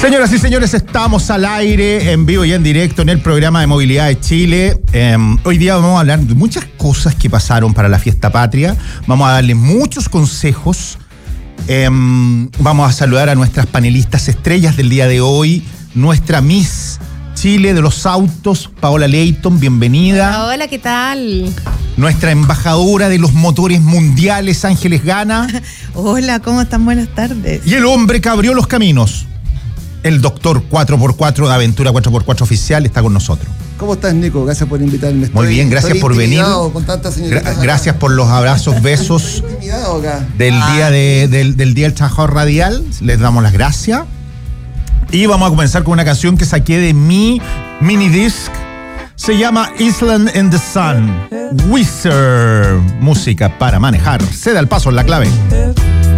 Señoras y señores, estamos al aire, en vivo y en directo en el programa de Movilidad de Chile. Hoy día vamos a hablar de muchas cosas que pasaron para la fiesta patria. Vamos a darle muchos consejos. Vamos a saludar a nuestras panelistas estrellas del día de hoy. Nuestra Miss Chile de los autos, Paola Leighton, bienvenida. Hola, ¿qué tal? Nuestra embajadora de los motores mundiales, Ángeles Gana. Hola, ¿cómo están? Buenas tardes. Y el hombre que abrió los caminos, el doctor 4x4 de Aventura 4x4 Oficial, está con nosotros. ¿Cómo estás, Nico? Gracias por invitarme. Muy bien, gracias por venir. Con tantas señoritas gracias por los abrazos, besos del día del Trabajador Radial. Les damos las gracias. Y vamos a comenzar con una canción que saqué de mi mini disc. Se llama Island in the Sun. Wizard. Música para manejar. Ceda el paso en La Clave.